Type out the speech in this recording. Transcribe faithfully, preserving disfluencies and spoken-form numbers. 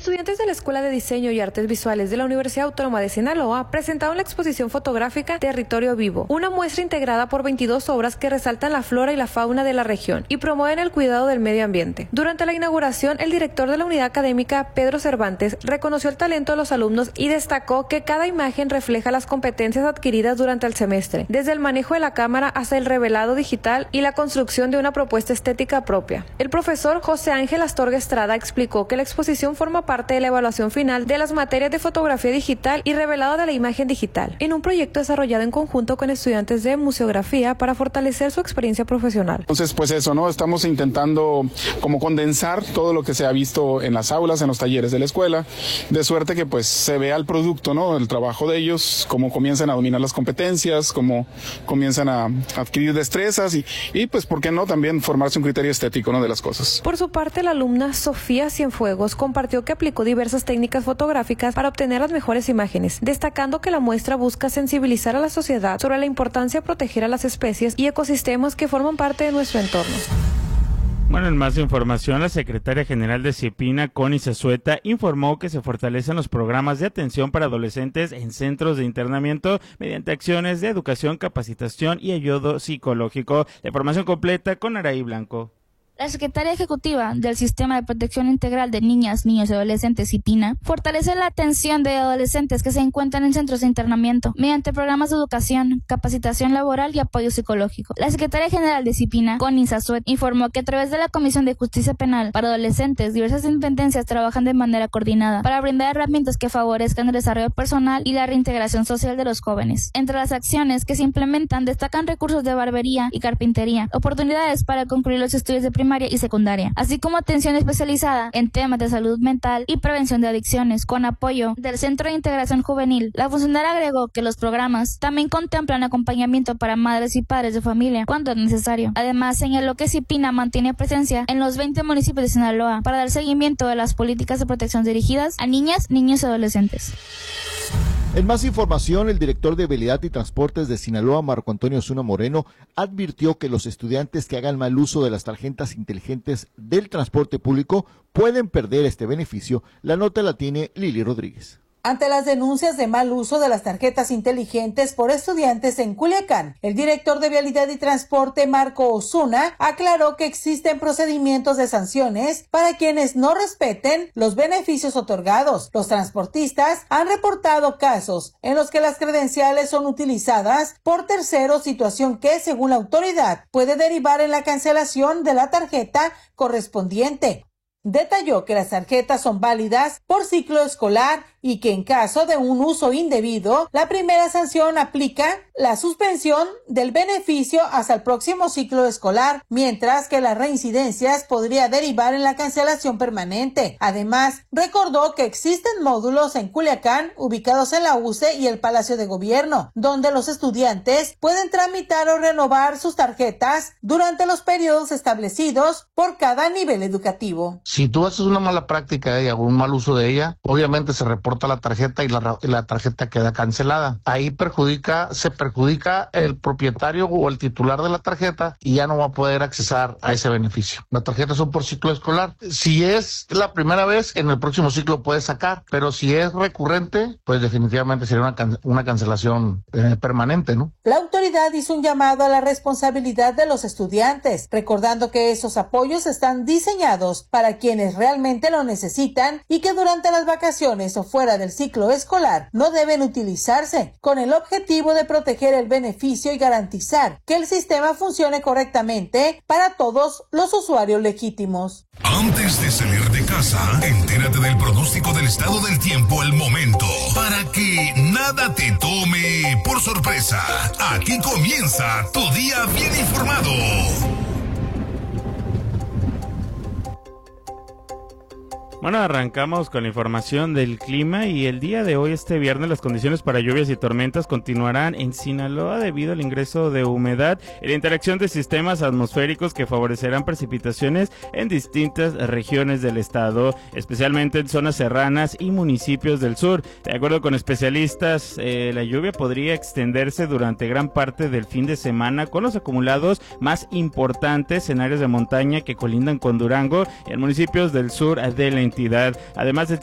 Estudiantes de la Escuela de Diseño y Artes Visuales de la Universidad Autónoma de Sinaloa presentaron la exposición fotográfica Territorio Vivo, una muestra integrada por veintidós obras que resaltan la flora y la fauna de la región y promueven el cuidado del medio ambiente. Durante la inauguración, el director de la unidad académica, Pedro Cervantes, reconoció el talento de los alumnos y destacó que cada imagen refleja las competencias adquiridas durante el semestre, desde el manejo de la cámara hasta el revelado digital y la construcción de una propuesta estética propia. El profesor José Ángel Astorga Estrada explicó que la exposición forma parte de la evaluación final de las materias de fotografía digital y revelado de la imagen digital, en un proyecto desarrollado en conjunto con estudiantes de museografía para fortalecer su experiencia profesional. Entonces, pues eso, ¿no? Estamos intentando como condensar todo lo que se ha visto en las aulas, en los talleres de la escuela, de suerte que pues se vea el producto, ¿no? El trabajo de ellos, cómo comienzan a dominar las competencias, cómo comienzan a adquirir destrezas y, y pues, ¿por qué no? También formarse un criterio estético, ¿no? De las cosas. Por su parte, la alumna Sofía Cienfuegos compartió que aplicó diversas técnicas fotográficas para obtener las mejores imágenes, destacando que la muestra busca sensibilizar a la sociedad sobre la importancia de proteger a las especies y ecosistemas que forman parte de nuestro entorno. Bueno, en más información, la secretaria general de CIEPINA, Connie Zazueta, informó que se fortalecen los programas de atención para adolescentes en centros de internamiento mediante acciones de educación, capacitación y ayuda psicológico. La información completa con Araí Blanco. La secretaria ejecutiva del Sistema de Protección Integral de Niñas, Niños y Adolescentes, CIEPINA, fortalece la atención de adolescentes que se encuentran en centros de internamiento mediante programas de educación, capacitación laboral y apoyo psicológico. La secretaria general de CIEPINA, Connie Zazueta, informó que a través de la Comisión de Justicia Penal para Adolescentes, diversas dependencias trabajan de manera coordinada para brindar herramientas que favorezcan el desarrollo personal y la reintegración social de los jóvenes. Entre las acciones que se implementan destacan recursos de barbería y carpintería, oportunidades para concluir los estudios de primaria y secundaria, así como atención especializada en temas de salud mental y prevención de adicciones, con apoyo del Centro de Integración Juvenil. La funcionaria agregó que los programas también contemplan acompañamiento para madres y padres de familia cuando es necesario. Además, señaló que CIEPINA mantiene presencia en los veinte municipios de Sinaloa para dar seguimiento de las políticas de protección dirigidas a niñas, niños y adolescentes. En más información, el director de Vialidad y Transportes de Sinaloa, Marco Antonio Osuna Moreno, advirtió que los estudiantes que hagan mal uso de las tarjetas inteligentes del transporte público pueden perder este beneficio. La nota la tiene Lili Rodríguez. Ante las denuncias de mal uso de las tarjetas inteligentes por estudiantes en Culiacán, el director de Vialidad y Transporte, Marco Osuna, aclaró que existen procedimientos de sanciones para quienes no respeten los beneficios otorgados. Los transportistas han reportado casos en los que las credenciales son utilizadas por terceros, situación que, según la autoridad, puede derivar en la cancelación de la tarjeta correspondiente. Detalló que las tarjetas son válidas por ciclo escolar y que en caso de un uso indebido, la primera sanción aplica la suspensión del beneficio hasta el próximo ciclo escolar, mientras que las reincidencias podría derivar en la cancelación permanente. Además, recordó que existen módulos en Culiacán ubicados en la U C E y el Palacio de Gobierno, donde los estudiantes pueden tramitar o renovar sus tarjetas durante los periodos establecidos por cada nivel educativo. Si tú haces una mala práctica de ella o un mal uso de ella, obviamente se reporta la tarjeta y la, y la tarjeta queda cancelada. Ahí perjudica, se perjudica el propietario o el titular de la tarjeta y ya no va a poder accesar a ese beneficio. Las tarjetas son por ciclo escolar. Si es la primera vez, en el próximo ciclo puedes sacar, pero si es recurrente, pues definitivamente sería una, can- una cancelación eh, permanente, ¿no? La autoridad hizo un llamado a la responsabilidad de los estudiantes, recordando que esos apoyos están diseñados para quienes realmente lo necesitan y que durante las vacaciones o fuera del ciclo escolar no deben utilizarse, con el objetivo de proteger el beneficio y garantizar que el sistema funcione correctamente para todos los usuarios legítimos. Antes de salir de casa, entérate del pronóstico del estado del tiempo al momento, para que nada te tome por sorpresa. Aquí comienza tu día bien informado. Bueno, arrancamos con la información del clima y el día de hoy, este viernes, las condiciones para lluvias y tormentas continuarán en Sinaloa debido al ingreso de humedad y la interacción de sistemas atmosféricos que favorecerán precipitaciones en distintas regiones del estado, especialmente en zonas serranas y municipios del sur. De acuerdo con especialistas, eh, la lluvia podría extenderse durante gran parte del fin de semana, con los acumulados más importantes en áreas de montaña que colindan con Durango y en municipios del sur de la entidad. Además,